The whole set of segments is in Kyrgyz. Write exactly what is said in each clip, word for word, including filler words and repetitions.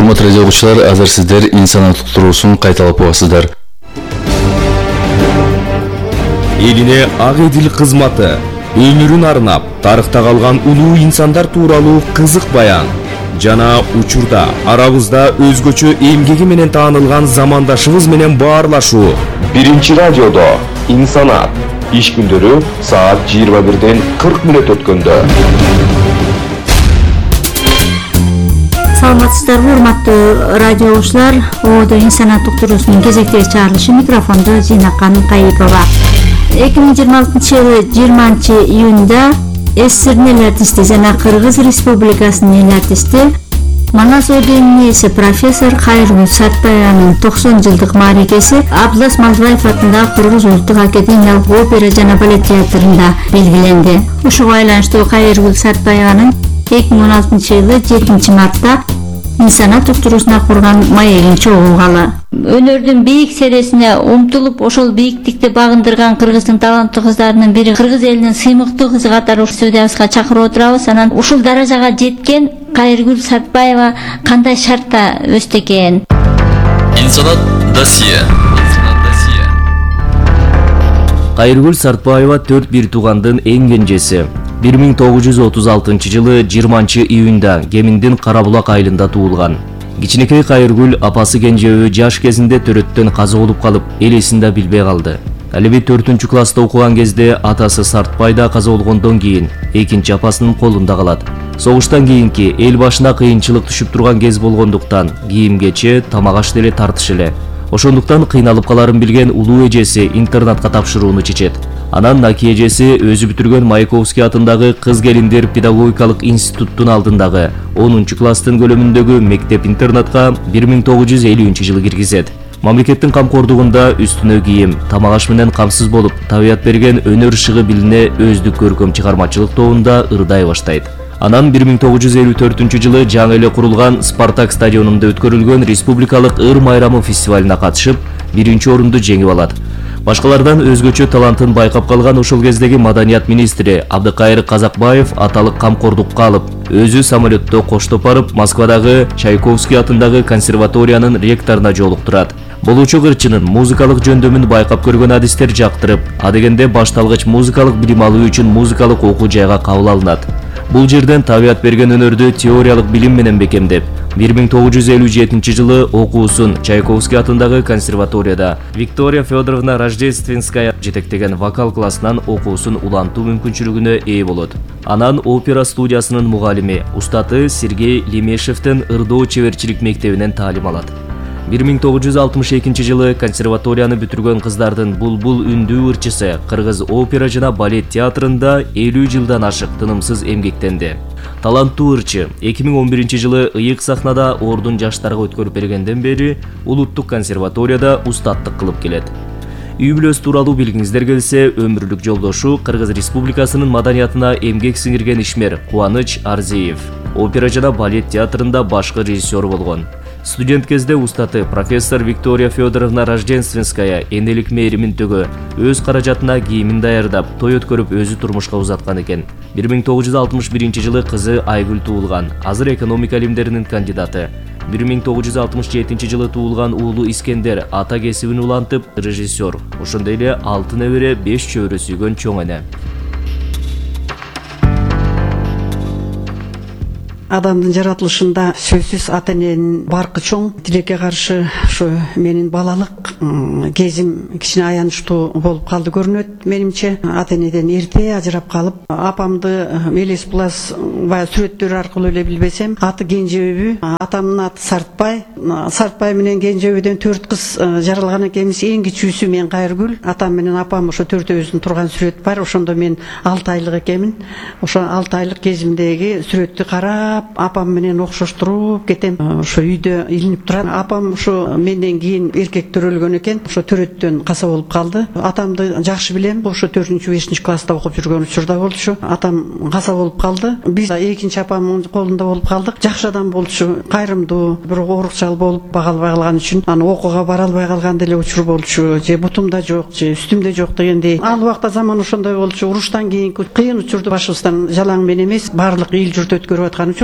Урматтуу радио окуучулар, азыр сиздер инсанаттык туруусун кайталап угасыздар. Элине ак эдил кызматы, өмүрүн арнап, тарыхта калган улуу инсандар тууралуу кызык баян. Жана учурда арабызда өзгөчө эмгеги менен таанылган замандашыбыз менен баарлашуу. Биринчи радиодо инсанат. Иш күндөрү саат жыйырма бирден кырк мүнөт өткөндө. Саламатсыздарбы, урматтуу радио окуучулар. Оодо инсанаттык туруусунун кезектеги чыгарылышы, микрофондо Зинакан Кайыпова. эки миң жыйырма алтынчы жылы жыйырманчы июнда СССРдин эл артисти жана Кыргыз Республикасынын эл артисти Манас орденинин ээси профессор Кайыргүл Сартбаеванын токсон жылдык мааракеси Абзас Малдыбаев атындагы Кыргыз Улуттук академиялык опера жана балет театрында белгиленди. Ушуга байланыштуу Кайыргүл Сартбаеванын эки миң он алтынчы жылы жетинчи мартта инсанаттык туруусуна курган маегин чогулгалы. Өнөрдүн бийик сересине умтулуп, ошол бийиктикти багындырган Кыргыздын таланттуу кыздарынын бири, Кыргыз элинин сыймыктуу кызы катары студиябызга чакырып отурабыз. Анан ушул даражага жеткен Кайыргүл Сартбаева кандай шартта өстү экен? Инсанат досье. Кайыргүл Сартбаева төрт бир туугандын эң кенжеси. бир миң тогуз жүз отуз алтынчы жылы жыйырманчы июнда Кеминдин Карабулак айылында туулган. Кичинекей Кайыргүл апасы кенжеби жаш кезинде төрөттөн каза болуп калып, эл эсин да билбей калды. Ал эми төртүнчү класста окуган кезде атасы Сартбай да каза болгондон кийин экинчи апасынын колунда калат. Согуштан кийинки эл башына кыйынчылык түшүп турган кез болгондуктан кийимгече, тамак аш деле тартыш эле. Ошондуктан кыйналып каларын билген улуу эжеси интернатка тапшырууну чечет. Анан Наки эжеси өзү бүтүргөн Маяковский атындагы Кыз келиндер педагогикалык институттун алдындагы онунчу класстын көлөмүндөгү мектеп-интернатка бир миң тогуз жүз элүүнчү жылы киргизет. Мамлекеттин камкордугунда үстүнө кийим, тамак аш менен камсыз болуп, табият берген өнөр шыгы билине өздүк көркөм чыгармачылык тобунда ырдай баштайт. Анан бир миң тогуз жүз элүү төртүнчү жылы жаңы эле курулган Спартак стадионунда өткөрүлгөн Республикалык ыр майрамы фестивалына катышып, биринчи орунду жеңип алат. Башкалардан өзгөчө талантын байкап калган ошол кездеги маданият министри Абдыкайыр Казакбаев аталык камкордукка алып, өзү самолетто коштоп барып Москвадагы Чайковский атындагы консерваториянын ректоруна жолуктурат. Болуучу кырчынын музыкалык жөндөмүн байкап көргөн адистер жактырып, адегенде башталгыч музыкалык билим алуу үчүн музыкалык окуу жайга кабыл алынат. Бул жерден табият берген өнөрдү теориялык билим менен бекемдеп, бир миң тогуз жүз элүү жетинчи жылы окуусун Чайковский атындагы консерваторияда Виктория Федоровна Рождественская жетектеген вокал классынан окуусун улантуу мүмкүнчүлүгүнө ээ болот. Анан опера студиясынын мугалими, устаты Сергей Лемешевдин ырдоо чеберчилик мектебинен таалим алат. бир миң тогуз жүз алтымыш экинчи жылы консерваторияны бүтүргөн кыздардын булбул үндүү ырчысы Кыргыз опера жана балет театрында элүү жылдан ашык тынымсыз эмгектенди. Таланттуу ырчы эки миң он биринчи жылы ыйык сахнада ордун жаштарга өткөрүп бергенден бери улуттук консерваторияда устаттык кылып келет. Үй бүлөсү тууралуу билгиңиздер келсе, өмүрлүк жолдошу Кыргыз Республикасынын маданиятына эмгек сиңирген ишмер Кубаныч Арзиев. Опера жана балет театрында башкы режиссер болгон. Студент кезде устаты профессор Виктория Федоровна Рождественская энелик мээримин төгө, өз каражатына кийимин даярдап, той өткөрүп өзү турмушка узаткан экен. бир миң тогуз жүз алтымыш биринчи жылы кызы Айгүл туулган, азыр экономика илимдеринин кандидаты. бир миң тогуз жүз алтымыш жетинчи жылы туулган уулу Искендер ата кесибин улантып, режиссер. Ошондой эле алты небере, беш чөбөрө сүйгөн чоң эне. Адамдын жаратылышында сөзсүз ата эненин баркы чоң. Тилекке каршы ушу менин балалык кезим кичине аянычтуу болуп калды көрүнөт менимче. Ата энеден эрте ажырап калып, апамды элес булас баягы сүрөттөр аркылуу эле билбесем, аты Кенжебү, атамдын аты Сартбай. Сартбай менен Кенжебүдөн төрт кыз жаралган экенбиз. Эң кичүүсү мен Кайыргүл, атам менен апам ошо төртөөбүздүн турган сүрөт бар. Ошондо мен алты айлык экенмин. Ошо алты айлык кезимдеги сүрөттү карап, апам менен окшоштуруп кетем. Ошо үйдө илинип турат. Апам ошо менден кийин эркек төрөлгөн экен. Ошо төрөттөн каза болуп калды. Атамды жакшы билем. Ошо төртүнчү бешинчи класста окуп жүргөн учурда болчу. Атам каза болуп калды. Биз экинчи апамдын колунда болуп калдык. Жакшы адам болчу, кайрымдуу, бирок орукчал болуп багалбай калган үчүн аны окууга бара албай калган деле учур болчу. Же бутумда жок, же үстүмдө жок дегендей. Ал убакта заман ошондой болчу. Уруштан кийинки кыйын учурду башыбыздан жалаң менен эмес, баардык эл журт өткөрүп аткан учур.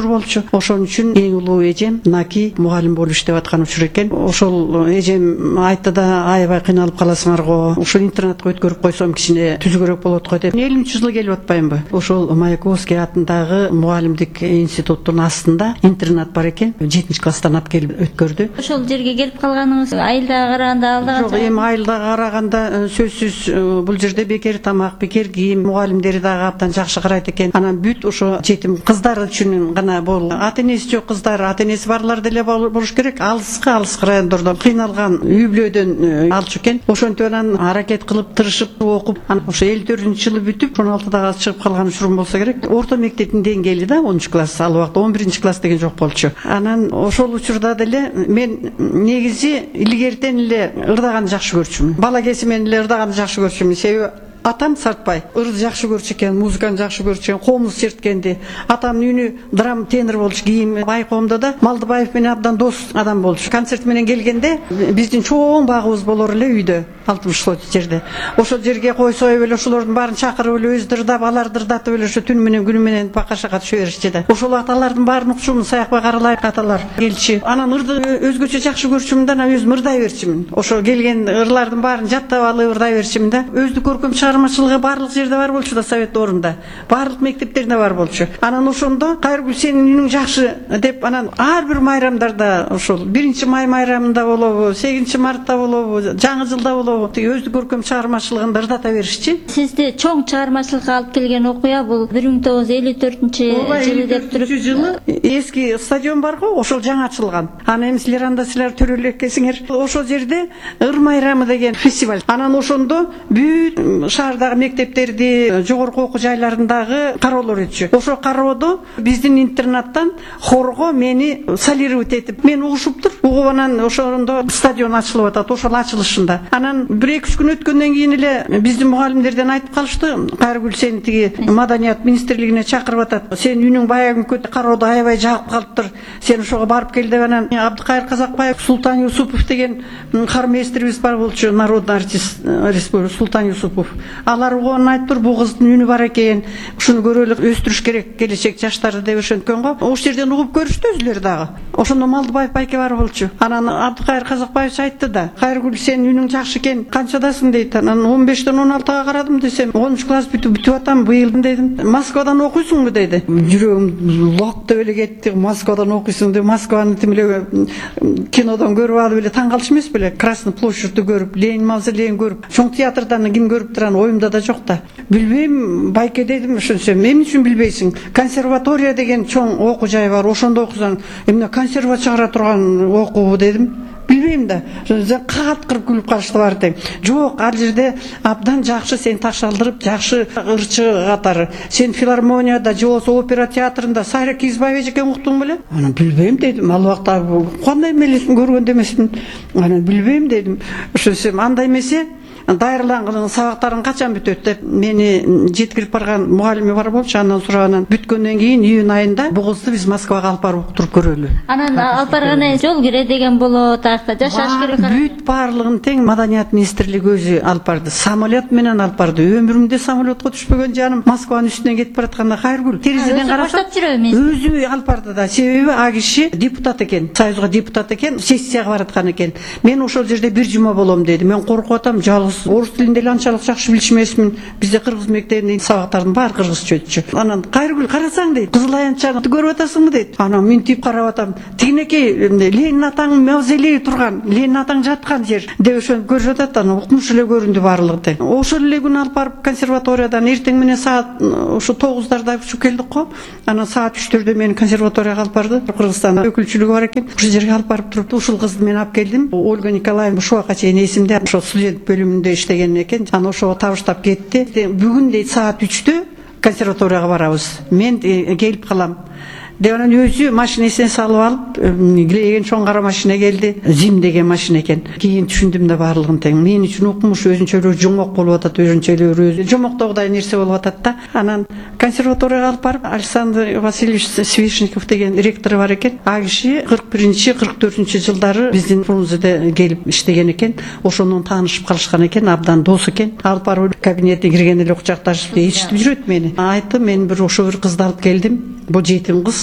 учур болчу. Ошон үчүн эң улуу эжем мынаки мугалим болуп иштеп аткан учур экен. Ошол эжем айтты да, аябай кыйналып каласыңар го. Ушул интернатка өткөрүп койсом кичине түзүгөрөөк болот го деп. элүүнчү жылы келип атпаймынбы? Ошол Маяковский атындагы мугалимдик институттун астында интернат бар экен. жетинчи класстан алып келип өткөрдү. Ошол жерге келип калганыңыз айылдага караганда алдыга Жок, эми айылдага караганда сөзсүз бул жерде бекер тамак, бекер кийим, мугалимдери дагы абдан жакшы карайт экен. Анан бүт ошо жетим кыздар үчүн гана бул. Ата-энеси жок кыздар, ата-энеси барлар деле болуш керек. Алыска алыска райондордон кыйналган үй-бүлөдөн алчу экен. Ошентип анан аракет кылып, тырышып окуп, анан ошо элүү төртүнчү жылы бүтүп, он алтыдагы чыгып калган учурум болсо керек. Орто мектептин деңгээли да онунчу класс, ал убакта он биринчи класс деген жок болчу. Анан ошол учурда деле мен негизи илгертен эле ырдаганды жакшы көрчүмүн. Бала кезимден эле ырдаганды жакшы көрчүмүн. Себеби атам Сартбай ырды жакшы көрчү экен, музыканы жакшы көрчү экен, комуз черткенди. Атамдын үнү драм тенор болчу, кийим байкоомдо да Малдыбаев менен абдан дос адам болчу. Концерт менен келгенде биздин чоң багыбыз болор эле үйдө, алтымыш сот жерде. Ошол жерге койсой эле ошолордун баарын чакырып эле өзү дырдап, алар дырдатып эле ошо түн менен күн менен бакашага түшө беришчи да. Ошол аталардын баарын укчумун, Саякбай Каралаев аталар келчи. Анан ырды өзгөчө жакшы көрчүмүн да, анан өзүм ырдай берчимин. Ошо келген ырлардын баарын жаттап алып ырдай берчимин да. Өздүк көркөм чыгармачылыгы барлык жерде бар болчу да, Совет доорунда. Барлык мектептерде бар болчу. Анан ошондо Кайыргүл сенин үнүң жакшы деп, анан ар бир майрамдарда ошол биринчи май майрамында болобу, сегизинчи мартта болобу, жаңы жылда болобу, өздүк көркөм чыгармачылыгын ырдата беришчи. Сизди чоң чыгармачылыкка алып келген окуя бул бир миң тогуз жүз элүү төртүнчү жылы деп туруп. Жылы эски стадион бар го, ошол жаңы ачылган. Анан эми силер анда силер төрөлүп экенсиңер. Ошол жерде ыр майрамы деген фестиваль. Анан ошондо бүт шаардагы мектептерди, жогорку окуу жайларындагы кароолор өтчү. Ошо кароодо биздин интернаттан хорго мени солировать этип, мен угушуптур. Угуп анан ошондо стадион ачылып атат, ошол ачылышында. Анан бир эки үч күн өткөндөн кийин эле биздин мугалимдерден айтып калышты, Кайыргүл сени тиги Маданият министрлигине чакырып атат. Сен үнүң баягы кароодо аябай жагып калыптыр. Сен ошого барып кел деп. Анан Абдыкайыр Казакбаев, Султан Юсупов деген кармейстерибиз бар болчу, народный артист республика Султан Юсупов. Алар угуп айтыптыр, бул кыздын үнү бар экен, ушуну көрөлүк, өстүрүш керек келечек жаштарды деп ошенткөн го. Ошол жерден угуп көрүштү өзүлөрү дагы. Ошондо Малдыбаев байке бар болчу. Анан Абдыкайыр Казакбаев айтты да, Кайыргүл сенин үнүң жакшы экен, канчадасың дейт. Анан он бештен он алтыга карадым десем, онунчу класс бүтүп бүтүп атам быйыл дедим. Москвадан окуйсуңбу деди. Жүрөгүм лок деп эле кетти. Москвадан окуйсуң деп, Москваны тим эле кинодон көрүп алып эле таң калыш эмес беле? Красный площадьты көрүп, Ленин мавзолейин көрүп, чоң театрдан ким көрүп турган оюмда да жок да. Билбейм, байке дедим, ошончо. Эмне үчүн билбейсиң? Консерватория деген чоң окуу жай бар, ошондо окусаң, эмне консерва чыгара турган окуу дедим. Билбейм да. Кат кырып күлүп калышты бар тең. Жок, ал жерде абдан жакшы сен ташалдырып, жакшы ырчы катары. Сен филармонияда, же болсо опера театрында Сайра Кизбаева экен уктуң беле? Анан билбейм дедим. Ал убакта кандай мелесин көргөн демесмин. Анан билбейм дедим. Ошонсем андай эмесе дайырланган сабактарың качан бүтөт деп мени жеткирип барган мугалими бар болчу. Андан сураганан бүткөндөн кийин июнь айында бу кызды биз Москвага алып барып уктуруп көрөлү. Анан алып барганда жол кире деген болот, акта жашаш керек. Бүт барлыгын тең Маданият министрлиги өзү алып барды. Самолет менен алып барды. Өмүрүмдө самолетко түшпөгөн жаным Москванын үстүнөн кетип баратканда Кайыргүл терезеден карасам өзү алып барды да. Себеби а киши депутат экен, союзга депутат экен, сессияга бараткан экен. Мен ошол жерде бир жума болом деди. Мен коркуп атам, жалгыз орус тилинде эле анчалык жакшы билишмесмин. Бизде кыргыз мектебинин сабактардын баары кыргызча өтчү. Анан Кайыргүл карасаң дейт, Кызыл Аянтчаны көрүп атасыңбы дейт. Анан мынтип карап атам. Тигинекей Ленин атаңдын мавзолейи турган, Ленин атаң жаткан жер деп ошону көрүп атат. Анан укмуш эле көрүндү баардыгы тең. Ошол эле күнү алып барып консерваториядан эртең менен саат ошо тогуздарда учуп келдик го. Анан саат үчтөрдө мени консерваторияга алып барды. Кыргызстанда өкүлчүлүгү бар экен. Ошол жерге алып барып туруп, ушул кызды мен алып келдим. Ольга Николаевна ушуга чейин эсимде, ошо студент бөлүмүндө иштеген экен. Анан ошого табыштап кетти. Бүгүн дейт саат үчтө консерваторияга барабыз. Мен келип калам. Деп анан өзү машинесин салып алып, килеген чоң кара машина келди. Зим деген машина экен. Кийин түшүндүм да баардыгын тең. Мен үчүн укмуш өзүнчө эле жомок болуп атат, өзүнчө эле өзү жомоктогудай нерсе болуп атат да. Анан консерваторияга алып барып, Александр Васильевич Свешников деген ректору бар экен. А киши кырк биринчи кырк төртүнчү жылдары биздин Фрунзеде келип иштеген экен. Ошондон таанышып калышкан экен, абдан дос экен. Алып барып кабинетке кирген эле кучакташып эчтип жүрөт мени. Айтты, мен бир ошо бир кызды алып келдим. Бул жетим кыз.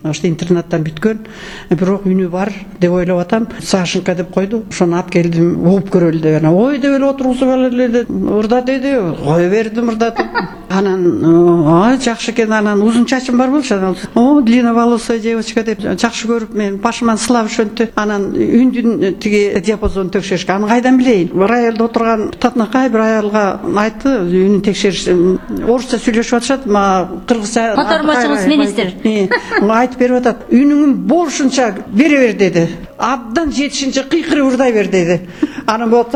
ошто интернаттан бүткөн, бирок үнү бар деп ойлоп атам. Сашенька деп койду. Ошону алып келдим, угуп көрөлү деп. Ой деп эле отургузуп алалы деп ырдат деди. Кое бердим ырдатып. Анан ай жакшы экен, анан узун чачым бар болчу. О, длинноволосая девочка деп жакшы көрүп мен башыман сылап ошентти. Анан үндүн тиги диапазонун текшеришке. Аны кайдан билейин? Роялда отурган татынакай бир аялга айтты, үнүн текшериш. Орусча сүйлөшүп атышат, ма кыргызча. Котормочуңуз министр. Айтып берип атат. Үнүңүн болушунча бере бер деди. Абдан жетишинче кыйкырып ырдай бер деди. Анан болот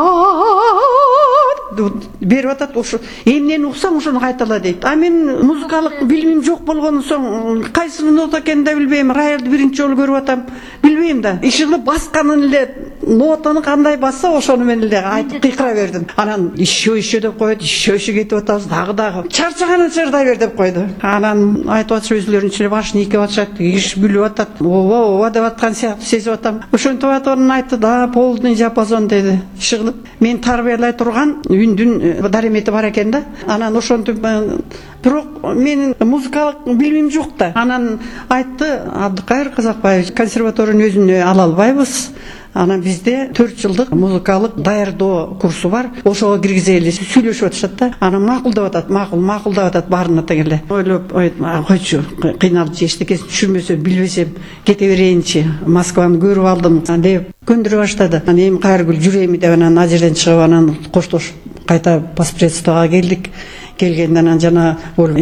берип атат. Ошо эмнени уксаң ошону кайтала дейт. А мен музыкалык билимим жок болгондон соң кайсы нота экенин да билбейм. Роялды биринчи жолу көрүп атам. Билбейм да. Ишыгы басканын эле нотаны кандай басса ошону мен эле айтып кыйкыра бердим. Анан еще еще деп коет, еще еще кетип атабыз, дагы дагы. Чарчаганын ырдай бер деп койду. Анан айтып атышып өзүлөрүнчө башын ийкеп атышат, иш күлүп атат. Ооба, ооба деп аткан сыяктуу сезип атам. Ошентип атып айтты да, полный диапазон деди. Ишыгы мен тарбиялай турган үндүн даремети бар экен да. Анан ошентип бирок менин музыкалык билимим жок да. Анан айтты, Абдыкайыр Казакбаевич, консерваториянын өзүнө ала албайбыз. Анан бизде төрт жылдык музыкалык даярдоо курсу бар. Ошого киргизели сүйлөшүп атышат да. Анан макулдап атат, макул, макулдап атат баарына тегеле. Ойлоп, койчу, кыйналып же эчтекесин түшүнбөсөм, билбесем кете берейинчи. Москваны көрүп алдым деп көндүрө баштады. Анан эми Кайыргүл жүрөйүн деп анан ал жерден чыгып анан коштошуп кайта паспредствого келдик. Келгенден анан жана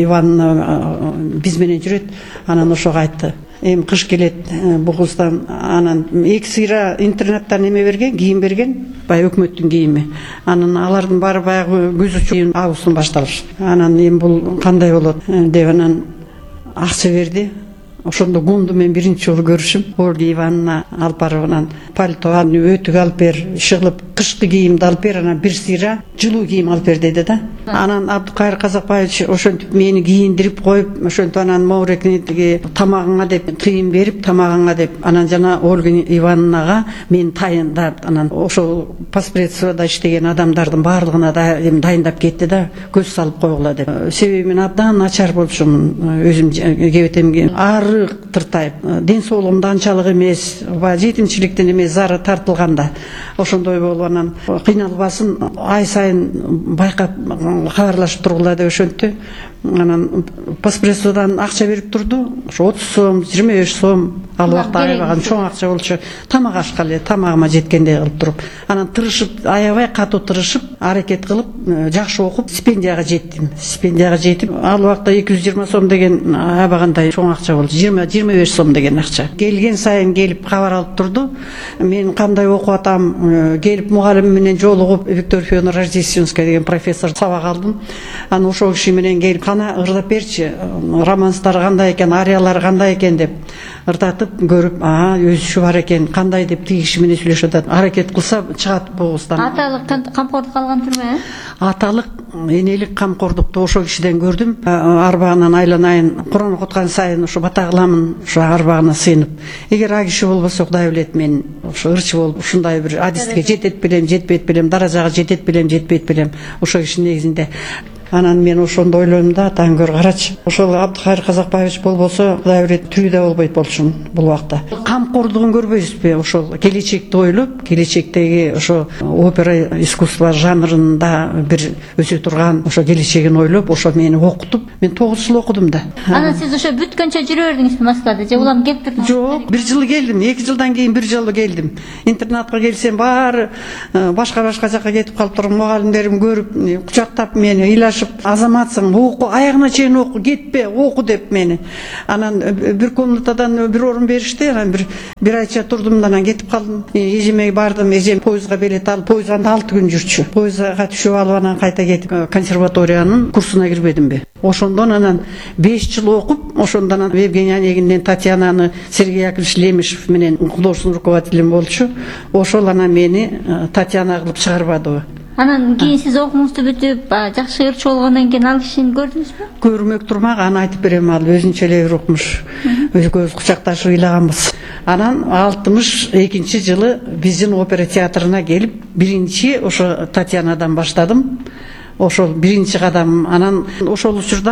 Ивановна биз менен жүрөт. Анан ошого айтты. Эми кыш келет, бул кыздан анан эки сыйра интернаттан эме берген, кийим берген, бай өкмөттүн кийими. Анан алардын баары баягы көз учуу августтан башталыш. Анан эми бул кандай болот деп анан акча берди. Ошондо гунду мен биринчи жолу көрүшүм. Ольга Ивановна алып барып анан пальтоан өтүк алып бер, шыгылып кышкы кийимди алып бер, анан бир сыйра жылуу кийим алып бер деди да. Анан Абдыкайыр Казакбаевич ошентип мени кийиндирип коюп, ошентип анан моурекни тиги тамагыңа деп тыйын берип, тамагыңа деп анан жана Ольга Ивановнага мен тайындап, анан ошол паспредствода иштеген адамдардын баардыгына да эми дайындап кетти да, көз салып койгула деп. Себеби мен абдан начар болчумун, өзүм кебетемге ары тыртайып, ден соолугум да анчалык эмес, жетимчиликтен эмес зары тартылганда. Ошондой болуп анан кыйналбасын, ай сайын байкап кабарлашып тургула деп ошентти. Анан паспредстводан акча берип турду. Ошо отуз сом, жыйырма беш сом ал убакта аябаган чоң акча болчу. Тамак ашка эле, тамагыма жеткендей кылып туруп. Анан тырышып, аябай катуу тырышып, аракет кылып, жакшы окуп, стипендияга жеттим. Стипендияга жетип, ал убакта эки жүз жыйырма сом деген аябагандай чоң акча болчу. жыйырма беш сом деген акча. Келген сайын келип кабар алып турду. Мен кандай окуп атам, келип мугалим менен жолугуп, Виктор Федоровна Рождественская деген профессор сабак алдым. Анан ошол киши менен келип кана ырдап берчи, романстар кандай экен, ариялар кандай экен деп ырдатып көрүп, а өзүчү бар экен, кандай деп тиги киши менен сүйлөшүп атат. Аракет кылса чыгат бугуздан. Аталык камкордук алган турбу? Аталык, энелик камкордукту ошол кишиден көрдүм. Арбагынан айланайын, Куран окуткан сайын ошо бата кыламын, ошо арбагына сыйынып. Эгер а киши болбосо Кудай билет, мен ошо ырчы болуп ушундай бир адистикке жетет белем, жетпейт белем, даражага жетет белем, жетпейт белем. Ошол кишинин негизинде анан мен ошондо ойлойм да, таң көр карачы. Ошол Абдыкайыр Казакбаевич болбосо Кудай билет тирүү да болбойт болчумун бул убакта. Камкордугун көрбөйсүзбү? Ошол келечекти ойлоп, келечектеги ошо опера искусство жанрында бир өсө турган ошо келечегин ойлоп, ошо мени окутуп, мен тогуз жыл окудум да. Анан сиз ошо бүткөнчө жүрө бердиңизби Москвада же улам келип турдуңузбу? Жок, бир жыл келдим, эки жылдан кийин бир жолу келдим. Интернатка келсем баары башка-башка жакка кетип калып турган мугалимдерим көрүп, кучактап мени, ыйлашып, азаматсың, оку, аягына чейин оку, кетпе, оку деп мени. Анан бир комнатадан бир орун беришти, анан бир бир айча турдум да анан кетип калдым. Эжеме бардым, эжем поездга билет алып, поездда алты күн жүрчү. Поездга түшүп алып анан кайта кетип консерваториянын курсуна кирбедимби? Ошондон анан беш жыл окуп, ошондон Евгения Онегинден Татьянаны Сергей Яковлевич Лемешев менен художественный руководителем болчу. Ошол анан мени Татьяна кылып чыгарбадыбы. Анан кийин сиз окуңузду бүтүп, жакшы ырчы болгондон кийин ал кишини көрдүңүзбү? Көрмөк турмак, аны айтып берем, ал өзүнчө эле бир окумуш. Өзүбүз кучакташып ыйлаганбыз. Анан алтымыш экинчи жылы биздин опера театрына келип, биринчи ошо Татьянадан баштадым. Ошол биринчи кадам. Анан ошол учурда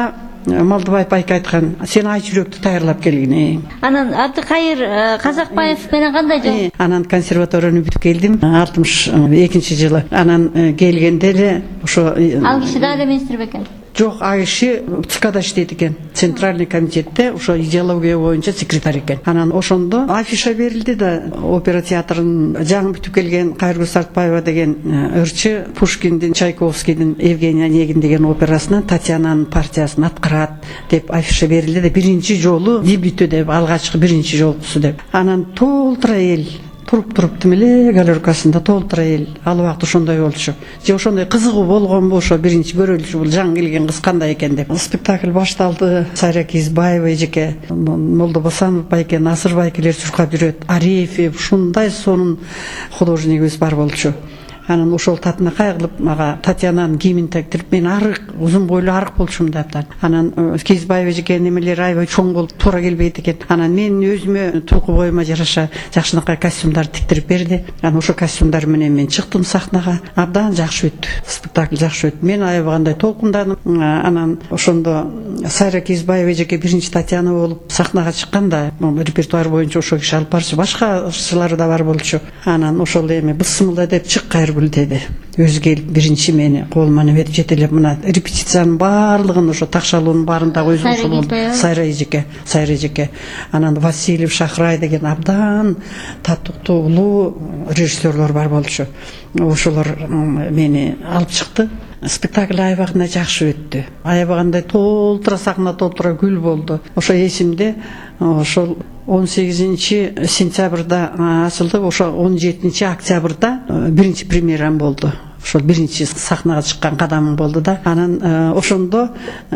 Малдыбаев байке айткан, сен ай жүрөктү даярлап келгин. Анан Абдыкайыр Казакбаев менен кандай жол? Анан консерваторияны бүтүп келдим алтымыш экинчи жылы. Анан келгенде эле ошо Ал киши да эместир бекен? Жок, ал киши ЦКда иштейт экен. Центральный комитетте ошо идеология боюнча секретарь экен. Анан ошондо афиша берилди да, опера театрынын жаңы бүтүп келген Кайыргүл Сартбаева деген ырчы Пушкиндин, Чайковскийдин Евгений Онегин деген операсынан Татьянанын партиясын аткарат деп афиша берилди да, биринчи жолу дебюту деп, алгачкы биринчи жолкусу деп. Анан толтура эл туруп туруптум эле галеркасында толтура эл. Ал убакыт ошондой болчу. Же ошондой кызыгуу болгонбу, ошо биринчи көрөлүшү бул жаңы келген кыз кандай экен деп. Спектакль башталды. Сайра Кизбаева эжеке, Молдобосанов байке, Насыр байкелер чуркап жүрөт. Арефьев, ушундай сонун художнигибиз бар болчу. Анан ошол татына кайгылып мага Татьянанын кийимин тектирип, мен арык, узун бойлуу арык болчумун деп. Анан Кизбаева эжеке немелери аябай чоң болуп туура келбейт экен. Анан мен өзүмө тулку боюма жараша жакшынакай костюмдар тиктирип берди. Анан ошо костюмдар менен мен чыктым сахнага. Абдан жакшы өттү. Спектакль жакшы өттү. Мен аябагандай толкундадым. Анан ошондо Сайра Кизбаева эжеке биринчи Татьяна болуп сахнага чыкканда, репертуар боюнча ошо киши алып барчу. Башка ырчылары да бар болчу. Анан ошол эми бысымылда деп чык Кайыргүл деди. Өзү келип биринчи мени колума неме жетелеп, мына репетициянын баардыгын ошо такшалуунун баарындагы өзү ошол болду. Сайра эжеке, Сайра эжеке. Анан Васильев, Шахрай деген абдан татыктуу улуу режиссерлор бар болчу. Ошолор мени алып чыкты. Спектакль аябагында жакшы өттү. Аябагандай толтура сахна, толтура гүл болду. Ошо эсимде, ошол он сегизинчи сентябрда ачылды, ошо он жетинчи октябрда биринчи премьерам болду. Ошол биринчи сахнага чыккан кадамым болду да. Анан ошондо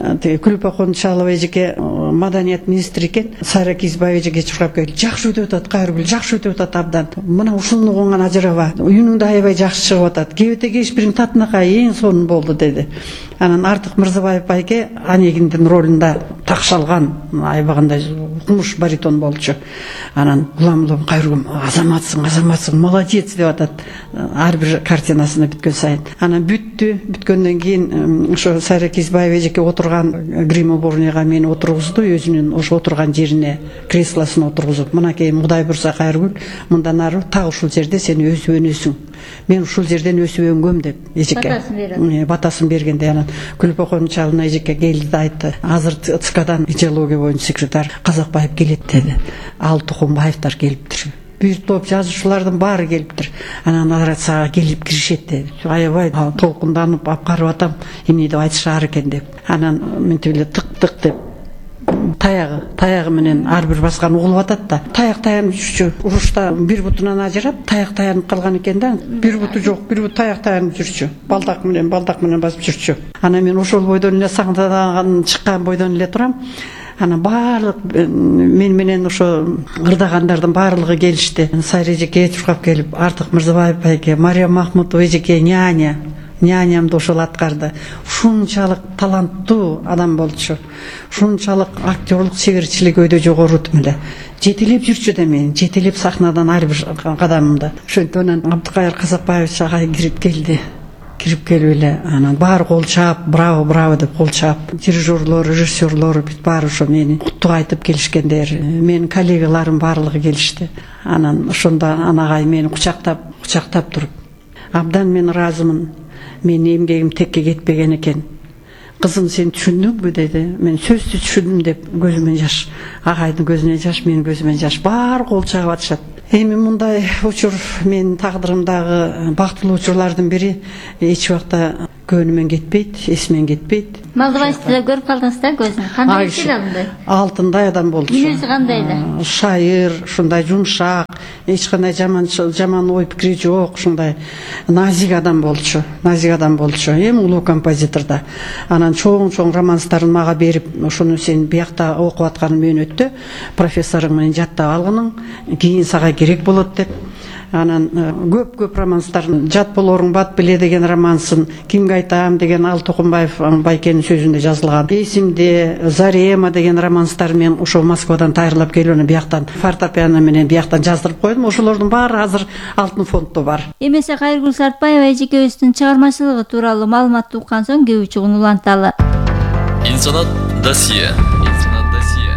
Күлүп Кончалова эжеке маданият министри экен. Сайра Кизбаева эжеке чуркап келип, жакшы өтүп атат Кайыргүл, жакшы өтүп атат абдан. Мына ушуну угунган ажыраба, үйүнүң да аябай жакшы чыгып атат. Кебете Кешпирин татынакай эң сонун болду деди. Анан Артык Мырзабаев байке Онегиндин ролунда такшалган аябагандай укмуш баритон болчу. Анан улам-улам Кайыргүл, азаматсың, азаматсың, молодец деп атат. Ар бир картинасына бүткөн сайын. Анан бүттү, бүткөндөн кийин ошо Сайра Кизбаева эжеке отурган грим уборныйга мени отургузду, өзүнүн ошо отурган жерине, креслосуна отургузуп, мынакей Кудай бурса Кайыргүл, мындан ары так ушул жерде сен өсүп өнөсүң. Мен ушул жерден өсүп өнгөм деп эжеке батасын бергенде. Анан Күлүп Кончалова эжеке келди да айтты, азыр ЦКдан идеология боюнча секретарь Казакбаев келет деди. Ал Тукумбаевдар келиптир. Бир топ жазуучулардын баары келиптир. Анан алар сага келип киришет деди. Аябай толкунданып апкарып атам, эмне деп айтышаар экен деп. Анан мынтип эле тык-тык деп таягы, таягы менен ар бир баскан угулуп атат да. Таяк таянып жүрчү. Урушта бир бутунан ажырап, таяк таянып калган экен да. Бир буту жок, бир бут таяк таянып жүрчү. Балдак менен, балдак менен басып жүрчү. Анан мен ошол бойдон эле сахнадан чыккан бойдон эле турам. Анан баардык мен менен ошо ырдагандардын баардыгы келишти. Сайра эжеке чуркап келип, Артык Мырзабаев байке, Мария Махмутова эжеке няня, нянямды ошол аткарды. Ушунчалык таланттуу адам болчу. Ушунчалык актерлук себерчилиги өйдө жогору эле. Жетелеп жүрчү да мен, жетелеп сахнадан ар бир кадамымды. Ошондон Абдыкайыр Казакбаев чагай кирип келди. Кирип келип эле анан баары кол чаап, браво, браво деп кол чаап, дирижерлор, режиссерлор бүт баары ошо мени куттук айтып келишкендер. Менин коллегаларым баардыгы келишти. Анан ошондо анагай мени кучактап, кучактап туруп, абдан мен ыраазымын. Менин эмгегим текке кетпеген экен. Кызым, сен түшүндүңбү деди. Мен сөзсүз түшүндүм деп, көзүмөн жаш. Агайдын көзүнөн жаш, менин көзүмөн жаш. Баары кол чагып атышат. Эми мындай учур менин тагдырымдагы бактылуу учурлардын бири эч убакта көңүмөн кетпейт, эсимен кетпейт. Малдыбаевди да көрүп калдыңыз да көзүн. Кандай эле? Алтындай адам болчу. Мүнөзү кандай эле? Шайыр, ушундай жумшак, эч кандай жаман жаман ой пикири жок, ушундай назик адам болчу. Назик адам болчу. Эми улуу композитор да. Анан чоң-чоң романстарын мага берип, ошону сен биякта окуп атканың мөөнөттө профессоруң менен жаттап алгының, кийин сага керек болот деп. Анан көп-көп романстарын, жат болоруң бат биле деген романсын, кимге айтам деген Ал Тукумбаев байкенин сөзүндө жазылган. Эсимде, Зарема деген романстар мен ошо Москвадан тайырлап келүүнү бияктан фортепиано менен бияктан жаздырып койдум. Ошолордун баары азыр алтын фонддо бар. Эмесе Кайыргүл Сартбаева эжекебиздин чыгармачылыгы тууралуу маалыматты уккан соң кээ үчүгүн уланталы. Инсанат досье. Инсанат досье.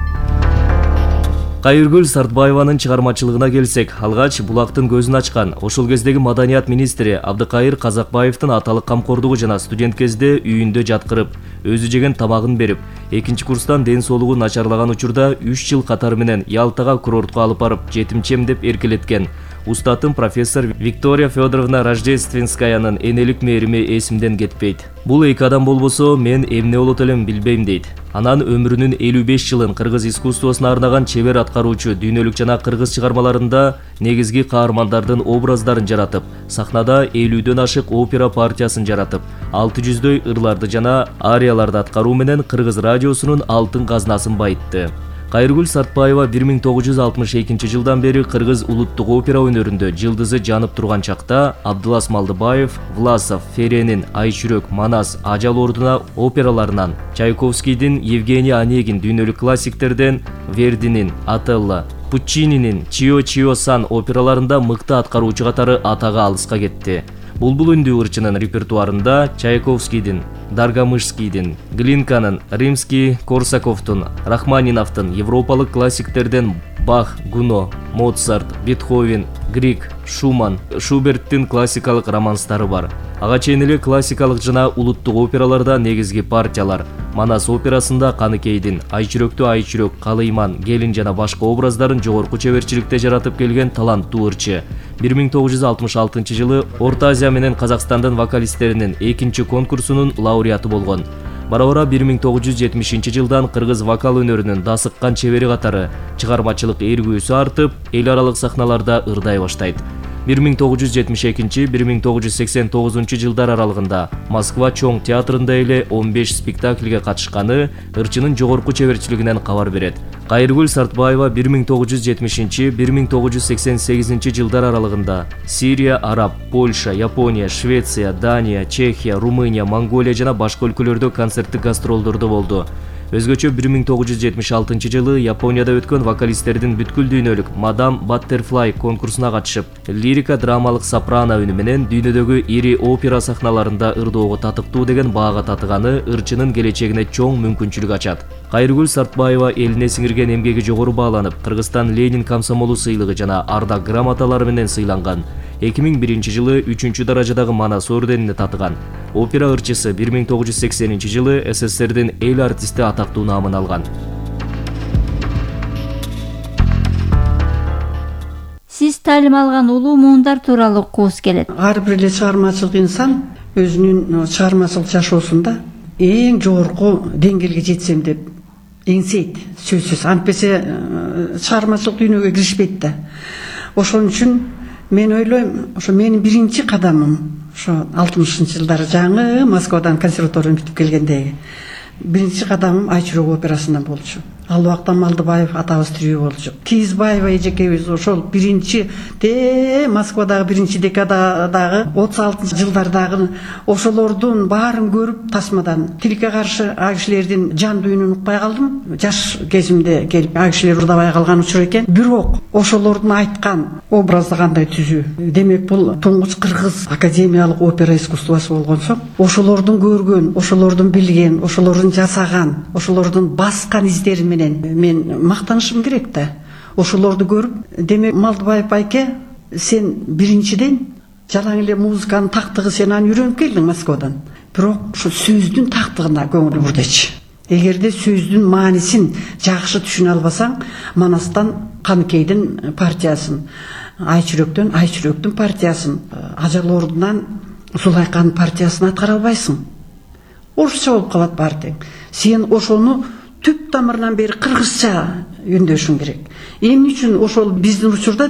Кайыргүл Сартбаеванын чыгармачылыгына келсек, алгач булактын көзүн ачкан ошол кездеги маданият министри Абдыкайыр Казакбаевдин аталык камкордугу жана студент кезде үйүндө жаткырып, өзү жеген тамагын берип, экинчи курстан ден соолугу начарлаган учурда үч жыл катары менен Ялтага курортко алып барып, жетимчем деп эркелеткен устатым профессор Виктория Федоровна Рождественскаянын энелик мээрими эсимден кетпейт. Бул эки адам болбосо мен эмне болот элем билбейм дейт. Анан өмүрүнүн элүү беш жылын кыргыз искусствосуна арнаган чебер аткаруучу дүйнөлүк жана кыргыз чыгармаларында негизги каармандардын образдарын жаратып, сахнада элүүдөн ашык опера партиясын жаратып, алты жүздөй ырларды жана арияларды аткаруу менен кыргыз радиосунун алтын казынасын байытты. Кайыргүл Сартбаева бир миң тогуз жүз алтымыш экинчи жылдан бери кыргыз улуттук опера өнөрүндө жылдызы жанып турган чакта Абдылас Малдыбаев, Власов, Ференин Айчүрөк, Манас, Ажал ордуна операларынан, Чайковскийдин Евгений Онегин дүйнөлүк классиктерден, Вердинин Отелло, Пуччининин Чио-Чио-сан операларында мыкты аткаруучу катары атага алыска кетти. Булбул үндүү ырчынын репертуарында Чайковскийдин, Даргамышскийдин, Глинканын, Римский-Корсаковдун, Рахманиновдун, европалык классиктерден Бах, Гуно, Моцарт, Бетховен, Грик, Шуман, Шуберттин классикалык романстары бар. Ага чейин эле классикалык жана улуттук операларда негизги партиялар. Манас операсында Каныкейдин, Айчүрөктү Айчүрөк, Калыйман, Келин жана башка образдарын жогорку чеберчиликте жаратып келген таланттуу ырчы. бир миң тогуз жүз алтымыш алтынчы жылы Орто Азия менен Казакстандын вокалисттеринин экинчи конкурсунун лауреаты болгон. Бара-бара бир миң тогуз жүз жетимишинчи жылдан кыргыз вокал өнөрүнүн дасыккан чебери катары чыгармачылык эргүүсү артып, эл аралык сахналарда ырдай баштайт. бир миң тогуз жүз жетимиш экинчи — бир миң тогуз жүз сексен тогузунчу жылдар аралыгында Москва чоң театрында эле он беш спектакльге катышканы ырчынын жогорку чеберчилигинен кабар берет. Кайыргүл Сартбаева бир миң тогуз жүз жетимишинчи — бир миң тогуз жүз сексен сегизинчи жылдар аралыгында Сирия, Араб, Польша, Япония, Швеция, Дания, Чехия, Румыния, Монголия жана башка өлкөлөрдө концерттик гастролдордо болду. Өзгөчө бир миң тогуз жүз жетимиш алтынчы жылы Японияда өткөн вокалисттердин бүткүл дүйнөлүк Мадам Баттерфлай конкурсуна катышып, лирика драмалык сопрано үнү менен дүйнөдөгү ири опера сахналарында ырдоого татыктуу деген баага татыганы ырчынын келечегине чоң мүмкүнчүлүк ачат. Кайыргүл Сартбаева элине сиңирген эмгеги жогору бааланып, Кыргызстан Ленин комсомолу сыйлыгы жана ардак грамоталары менен сыйланган. эки миң биринчи жылы үчүнчү даражадагы Манас орденине татыган. Опера ырчысы бир миң тогуз жүз сексенинчи жылы СССРдин эл артисти атактуу наамын алган. Сиз таалим алган улуу муундар тууралуу окугуз келет. Ар бир эле чыгармачылык инсан өзүнүн чыгармачылык жашоосунда эң жогорку деңгээлге жетсем деп эңсейт, сөзсүз. Антпесе чыгармачылык дүйнөгө киришпейт да. Ошон үчүн мен ойлойм, ошо менин биринчи кадамым ошо алтымышынчы жылдары жаңы Москвадан консерваторияны бүтүп келгендеги биринчи кадамым Айчүрөк операсынан болчу. Ал убакта Малдыбаев атабыз тирүү болчу. Кийизбаева эжекебиз ошол биринчи те Москвадагы биринчи декададагы отуз алтынчы жылдардагы ошолордун баарын көрүп тасмадан тилекке каршы а кишилердин жан дүйнүн укпай калдым. Жаш кезимде келип а кишилер ырдабай калган учур экен. Бирок ошолордун айткан образды кандай түзүү. Демек бул туңгуч кыргыз академиялык опера искусствосу болгонсо, ошолордун көргөн, ошолордун билген, ошолордун жасаган, ошолордун баскан издери мен мактанышым керек да. Ошолорду көрүп, демек Малдыбаев байке, сен биринчиден жалаң эле музыканын тактыгы сен аны үйрөнүп келдиң Москвадан. Бирок ошо сөздүн тактыгына көңүл бурдечи. Эгерде сөздүн маанисин жакшы түшүнө албасаң, Манастан Каныкейдин партиясын, Айчүрөктөн Айчүрөктүн партиясын, Ажал ордунан Зулайканын партиясын аткара албайсың. Орусча болуп калат баары тең. Сен ошону түп тамырынан бери кыргызча үндөшүң керек. Эмне үчүн ошол биздин учурда